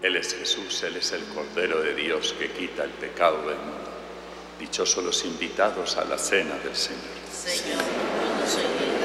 Él es Jesús, Él es el Cordero de Dios que quita el pecado del mundo. Dichosos los invitados a la cena del Señor. Señor, yo no soy digno